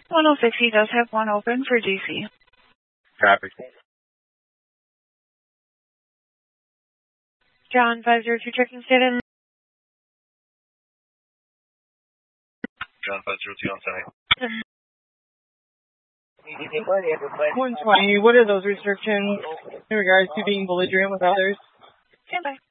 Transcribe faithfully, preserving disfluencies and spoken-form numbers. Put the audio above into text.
one oh six, he does have one open for G C. Traffic. John, five zero two, checking state. John, five zero two on site. one twenty, what are those restrictions in regards to being belligerent with others? Stand by.